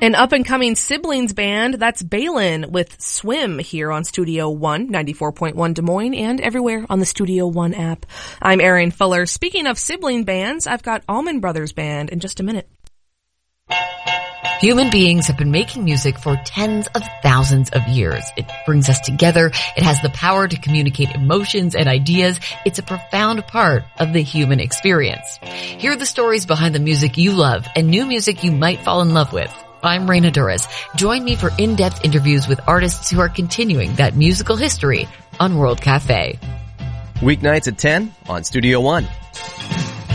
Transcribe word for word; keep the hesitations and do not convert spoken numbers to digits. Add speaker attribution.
Speaker 1: An up-and-coming siblings band, that's Balin with Swim here on Studio One, ninety-four point one Des Moines, and everywhere on the Studio One app. I'm Erin Fuller. Speaking of sibling bands, I've got Allman Brothers Band in just a minute.
Speaker 2: Human beings have been making music for tens of thousands of years. It brings us together. It has the power to communicate emotions and ideas. It's a profound part of the human experience. Hear the stories behind the music you love and new music you might fall in love with. I'm Raina Duras. Join me for in-depth interviews with artists who are continuing that musical history on World Cafe.
Speaker 3: Weeknights at ten on Studio One.